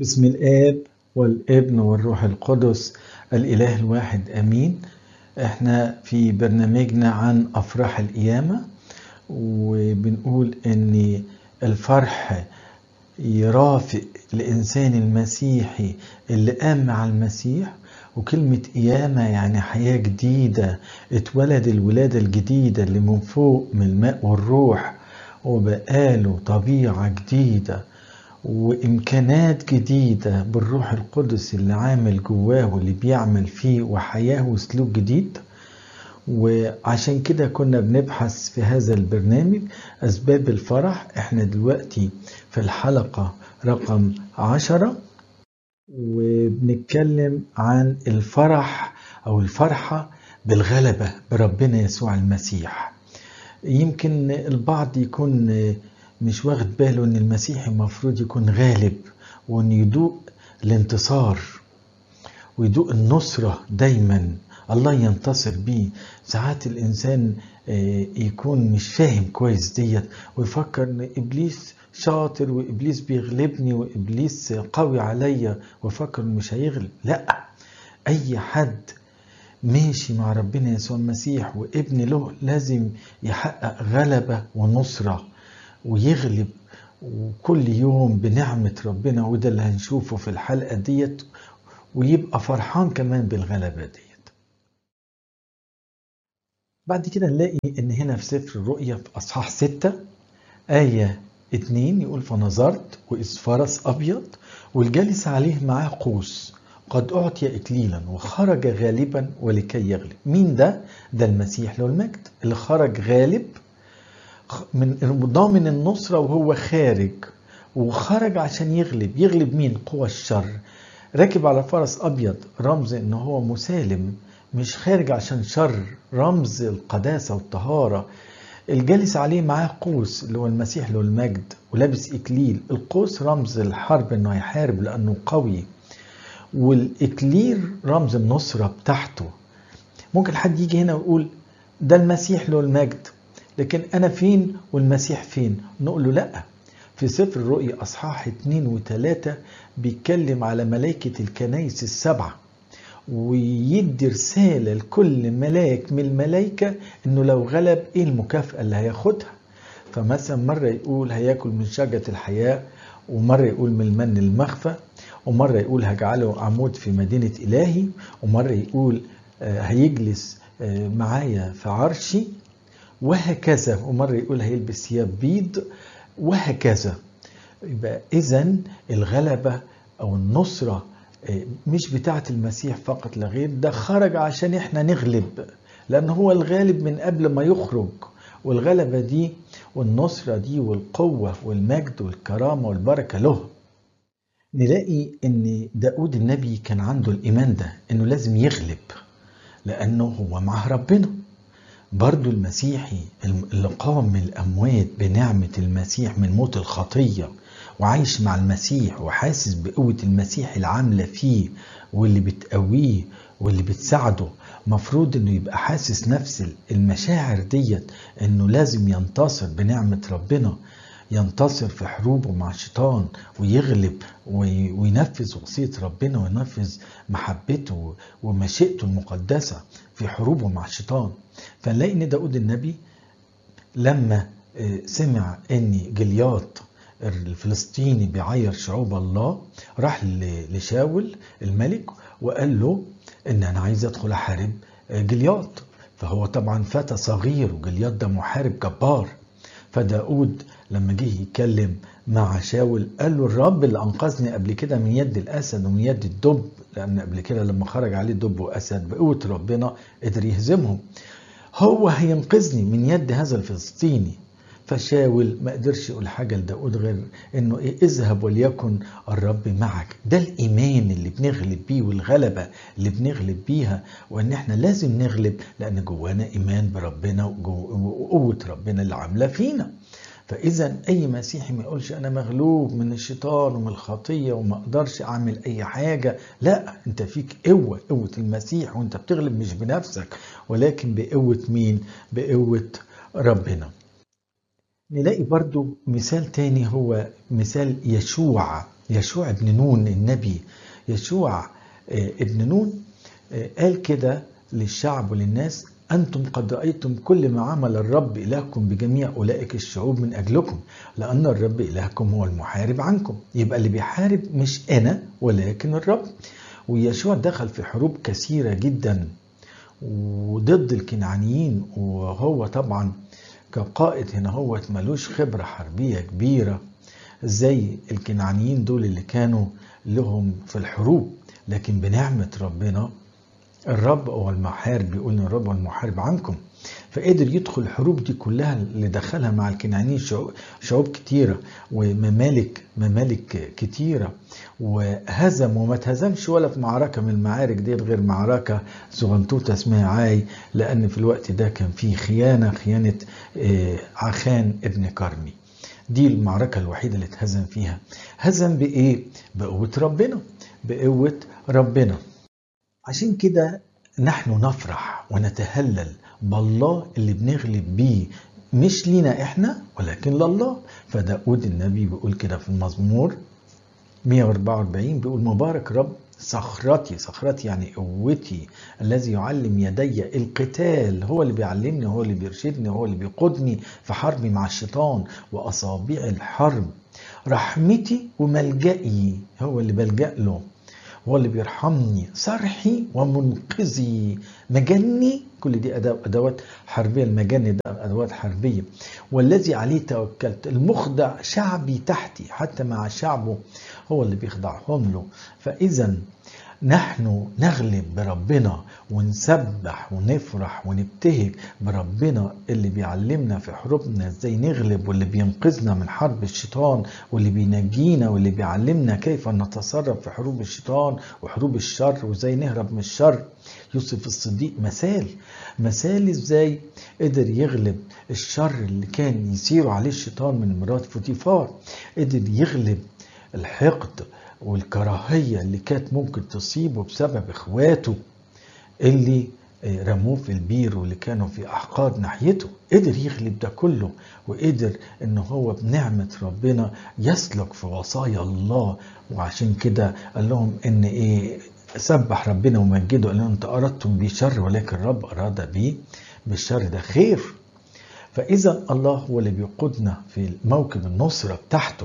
بسم الآب والابن والروح القدس الإله الواحد آمين. احنا في برنامجنا عن أفراح القيامة، وبنقول ان الفرح يرافق الإنسان المسيحي اللي قام مع المسيح. وكلمة قيامة يعني حياة جديدة، اتولد الولادة الجديدة اللي من فوق من الماء والروح، وبقاله طبيعة جديدة وإمكانات جديدة بالروح القدس اللي عامل جواه واللي بيعمل فيه، وحياة وسلوك جديد. وعشان كده كنا بنبحث في هذا البرنامج أسباب الفرح. احنا دلوقتي في الحلقة رقم 10، وبنتكلم عن الفرح أو الفرحة بالغلبة بربنا يسوع المسيح. يمكن البعض يكون مش واخد باله ان المسيح المفروض يكون غالب، وان يدوق الانتصار ويدوق النصرة دايما، الله ينتصر بيه. ساعات الانسان يكون مش فاهم كويس ديت، ويفكر ان ابليس شاطر وابليس بيغلبني وابليس قوي عليا، ويفكر انه مش هيغلب. لا، اي حد ماشي مع ربنا يسوع المسيح وابن له لازم يحقق غلبة ونصرة ويغلب، وكل يوم بنعمة ربنا. وده اللي هنشوفه في الحلقة ديت، ويبقى فرحان كمان بالغلبة ديت. بعد كده نلاقي ان هنا في سفر الرؤيا في اصحاح 6 آية 2 يقول: فنظرت وإذ فرس أبيض والجالس عليه معاه قوس قد أعطي إكليلا وخرج غالبا ولكي يغلب. مين ده؟ ده المسيح له المجد اللي خرج غالب، من ضامن النصرة وهو خارج، وخرج عشان يغلب. يغلب مين؟ قوى الشر. راكب على فرس أبيض، رمز إنه هو مسالم، مش خارج عشان شر، رمز القداسة والطهارة. الجالس عليه معاه قوس اللي هو المسيح له المجد، ولابس إكليل. القوس رمز الحرب، إنه هيحارب لأنه قوي، والإكليل رمز النصرة بتاعته. ممكن حد يجي هنا ويقول ده المسيح له المجد، لكن أنا فين والمسيح فين؟ نقول له لأ. في سفر الرؤيا أصحاح 2 و3 بيتكلم على ملائكة الكنائس السبعة، ويدي رسالة لكل ملاك من الملائكة إنه لو غلب إيه المكافأة اللي هياخدها. فمثلا مرة يقول هياكل من شجرة الحياة، ومرة يقول من المن المخفى، ومرة يقول هجعله عمود في مدينة إلهي، ومرة يقول هيجلس معايا في عرشي، وهكذا. ومرة يقول هيلبس ثياب بيض، وهكذا. يبقى إذن الغلبة أو النصرة مش بتاعة المسيح فقط لا غير، ده خرج عشان احنا نغلب، لأن هو الغالب من قبل ما يخرج. والغلبة دي والنصرة دي والقوة والمجد والكرامة والبركة له. نلاقي ان داود النبي كان عنده الإيمان ده، انه لازم يغلب لأنه هو معه ربنا. برضو المسيحي اللي قام من الأموات بنعمة المسيح من موت الخطية، وعايش مع المسيح وحاسس بقوة المسيح العاملة فيه واللي بتقويه واللي بتساعده، مفروض انه يبقى حاسس نفس المشاعر ديت، انه لازم ينتصر بنعمة ربنا، ينتصر في حروبه مع الشيطان ويغلب وينفذ وصية ربنا وينفذ محبته ومشيئته المقدسة في حروبه مع الشيطان. فنلاقي ان داود النبي لما سمع ان جلياط الفلسطيني بيعير شعوب الله، راح لشاول الملك وقال له ان انا عايز ادخل احارب جلياط. فهو طبعا فتى صغير، وجلياط ده محارب جبار. فداود لما جه يتكلم مع شاول قال له الرب اللي انقذني قبل كده من يد الاسد ومن يد الدب، لان قبل كده لما خرج عليه دب واسد بقوة ربنا قدر يهزمهم، هو هينقذني من يد هذا الفلسطيني. فشاول ما قدرش يقول حاجة لداود غير انه اذهب وليكن الرب معك. ده الايمان اللي بنغلب بيه، والغلبة اللي بنغلب بيها، وان احنا لازم نغلب لان جوانا ايمان بربنا وقوة ربنا اللي عاملة فينا. فاذا اي مسيحي ما يقولش انا مغلوب من الشيطان ومن الخطية وما اقدرش اعمل اي حاجة. لا، انت فيك قوة المسيح، وانت بتغلب مش بنفسك ولكن بقوة مين؟ بقوة ربنا. نلاقي برضو مثال تاني، هو مثال يشوع. يشوع ابن نون النبي، يشوع ابن نون قال كده للشعب وللناس: أنتم قد رأيتم كل ما عمل الرب إلهكم بجميع أولئك الشعوب من أجلكم، لأن الرب إلهكم هو المحارب عنكم. يبقى اللي بيحارب مش أنا ولكن الرب. ويشوع دخل في حروب كثيرة جدا وضد الكنعانيين، وهو طبعا كقائد هنا هو ملوش خبرة حربية كبيرة زي الكنعانيين دول اللي كانوا لهم في الحروب، لكن بنعمة ربنا الرب هو المحارب، بيقول ان الرب هو المحارب عنكم. فقدر يدخل الحروب دي كلها اللي دخلها مع الكنعانيين شعوب كتيرة وممالك كتيرة، وهزم وما تهزمش ولا في معركة من المعارك دي غير معركة صغنطوطة اسمها عاي، لأن في الوقت ده كان فيه خيانة عخان ابن كرمي. دي المعركة الوحيدة اللي اتهزم فيها. هزم بإيه؟ بقوة ربنا. عشان كده نحن نفرح ونتهلل بالله اللي بنغلب بيه، مش لينا احنا ولكن لله. فداود النبي بيقول كده في المزمور 144، بيقول: مبارك رب صخرتي يعني قوتي، الذي يعلم يدي القتال. هو اللي بيعلمني، هو اللي بيرشدني، هو اللي بيقودني في حربي مع الشيطان وأصابع الحرب. رحمتي وملجئي، هو اللي بلجأ له، هو اللي بيرحمني. صرحي ومنقذي، مجني، كل دي أدوات حربية. المجن ده أدوات حربية. والذي عليه توكلت، المخضع شعبي تحتي، حتى مع شعبه هو اللي بيخضعهم له. فإذا نحن نغلب بربنا ونسبح ونفرح ونبتهج بربنا اللي بيعلمنا في حروبنا ازاي نغلب، واللي بينقذنا من حرب الشيطان، واللي بينجينا، واللي بيعلمنا كيف نتصرف في حروب الشيطان وحروب الشر وازاي نهرب من الشر. يوسف الصديق مثال ازاي قدر يغلب الشر اللي كان يسير عليه الشيطان من مرات فوتيفار. قدر يغلب الحقد والكراهية اللي كانت ممكن تصيبه بسبب اخواته اللي رموه في البير واللي كانوا في احقاد ناحيته. قدر يغلب ده كله، وقدر ان هو بنعمة ربنا يسلك في وصايا الله. وعشان كده قال لهم ان سبح ربنا ومجده، قال لهم: انت اردتم بي شر ولكن الرب اراد بي بالشر ده خير. فاذا الله هو اللي بيقودنا في موكب النصرة بتاعته.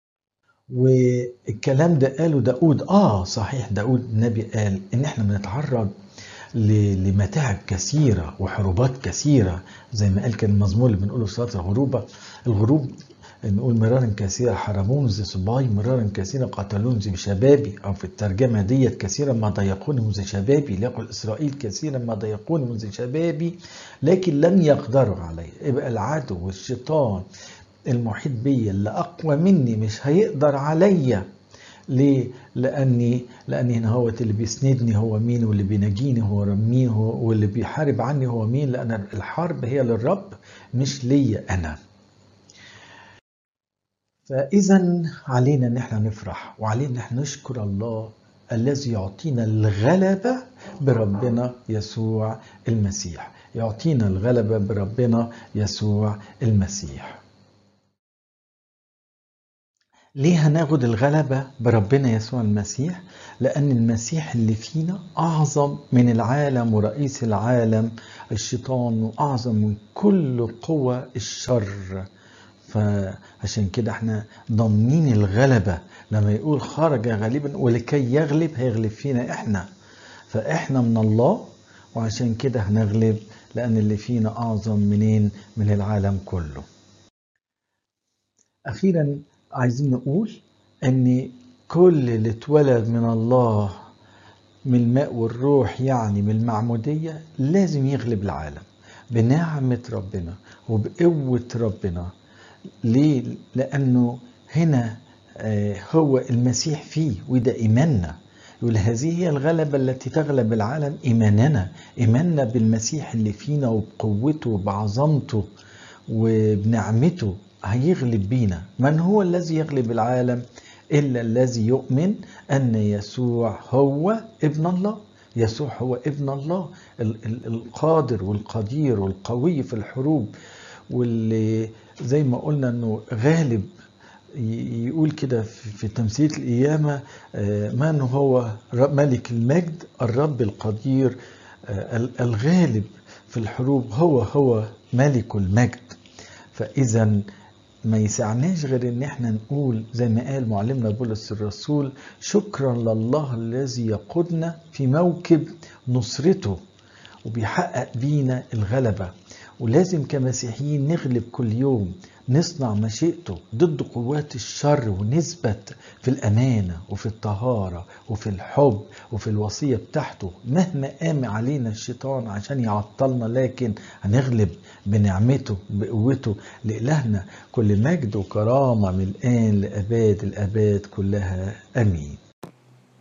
والكلام ده قاله داود. صحيح، داود النبي قال ان احنا بنتعرض لمتاعب كثيرة وحروبات كثيرة، زي ما قال كان المزمور اللي بنقوله في صلاة الغروب نقول: مرارا كثيرا حرمون ذي صباي، مرارا كثيرا قتلون ذي شبابي. او في الترجمة ديت: كثيرا ما ضيقوني منذ شبابي، ليقل اسرائيل كثيرا ما ضيقوني منذ شبابي لكن لم يقدروا علي. يبقى العدو والشيطان المحيط بي اللي اقوى مني مش هيقدر عليا. ليه؟ لاني هنا هو اللي بيسندني هو مين، واللي بينجيني هو مين، واللي بيحارب عني هو مين، لان الحرب هي للرب مش ليا انا. فاذا علينا ان احنا نفرح، وعلينا ان احنا نشكر الله الذي يعطينا الغلبة بربنا يسوع المسيح. يعطينا الغلبة بربنا يسوع المسيح. ليه هناخد الغلبة بربنا يسوع المسيح؟ لأن المسيح اللي فينا أعظم من العالم ورئيس العالم الشيطان، وأعظم من كل قوى الشر. فعشان كده احنا ضامنين الغلبة. لما يقول خرج غالبا ولكي يغلب، هيغلب فينا احنا. فاحنا من الله، وعشان كده هنغلب، لأن اللي فينا أعظم من العالم كله. أخيرا عايزين نقول ان كل اللي اتولد من الله من الماء والروح، يعني من المعمودية، لازم يغلب العالم بنعمة ربنا وبقوة ربنا. ليه؟ لأنه هنا هو المسيح فيه، وده إيماننا. يقول: هذه هي الغلبة التي تغلب العالم، إيماننا بالمسيح اللي فينا وبقوته وبعظمته وبنعمته هيغلب بينا. من هو الذي يغلب العالم إلا الذي يؤمن أن يسوع هو ابن الله. يسوع هو ابن الله القادر والقدير والقوي في الحروب، واللي زي ما قلنا أنه غالب يقول كده في تمثيلية القيامة من هو ملك المجد؟ الرب القدير الغالب في الحروب، هو ملك المجد. فإذا ما يسعناش غير ان احنا نقول زي ما قال معلمنا بولس الرسول: شكرا لله الذي يقودنا في موكب نصرته وبيحقق بينا الغلبة. ولازم كمسيحيين نغلب كل يوم، نصنع مشيئته ضد قوات الشر، ونثبت في الأمانة وفي الطهارة وفي الحب وفي الوصية بتاعته مهما قام علينا الشيطان عشان يعطلنا، لكن هنغلب بنعمته بقوته. لإلهنا كل مجد وكرامة من الآن لأباد الآباد كلها، أمين.